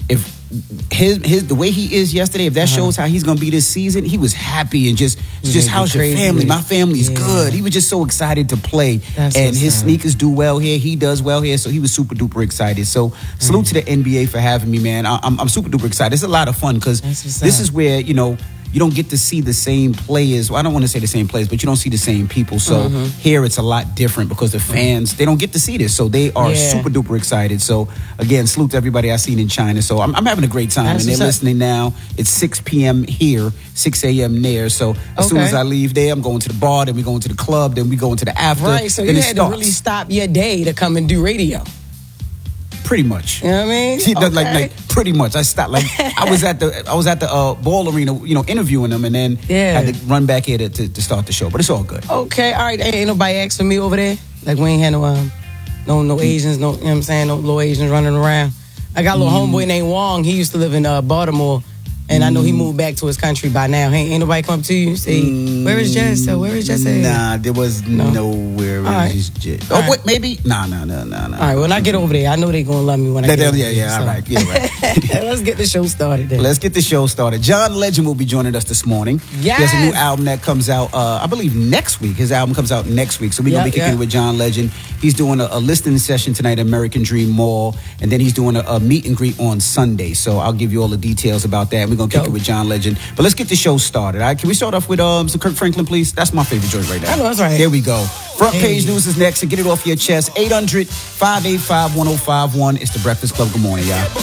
if his the way he is yesterday, if that shows how he's gonna be this season, he was happy and just how's your family? My family's good. He was just so excited to play. And his sneakers do well here. He does well here, so he was super duper excited. So salute to the NBA for having me, man. I'm super duper excited. It's a lot of fun because this is where you don't get to see the same players. Well, I don't want to say the same players, but you don't see the same people. So here it's a lot different because the fans, they don't get to see this. So they are super duper excited. So again, salute to everybody I've seen in China. So I'm having a great time. And they're listening now. It's 6 p.m. here, 6 a.m. there. So as soon as I leave there, I'm going to the bar, then we going to the club, then we going to the after. Right, so you had to really stop your day to come and do radio. Pretty much. You know what I mean? Like pretty much. I stopped. Like I was at the Ball Arena, interviewing them, and then had to run back here to start the show. But it's all good. Okay, all right. Ain't nobody asking me over there. Like we ain't had no Asians, no, you know what I'm saying, no little Asians running around. I got a little homeboy named Wong. He used to live in Baltimore. And I know he moved back to his country by now. Ain't nobody come up to you say, where is Jess? Where is Jess at? Nah, there was nowhere. Right. Jess. Oh, wait, maybe? Nah. All right, when I get over there, I know they going to love me when I get over there. Yeah, all right. Yeah, right. Let's get the show started then. Let's get the show started. John Legend will be joining us this morning. Yes. He has a new album that comes out, I believe, next week. His album comes out next week. So we're going to be kicking it with John Legend. He's doing a listening session tonight at American Dream Mall. And then he's doing a meet and greet on Sunday. So I'll give you all the details about that. We're going to kick it with John Legend. But let's get the show started. All right? Can we start off with some Kirk Franklin, please? That's my favorite joint right now. I know, that's right. There we go. Front page news is next. So get it off your chest. 800-585-1051. It's the Breakfast Club. Good morning, y'all.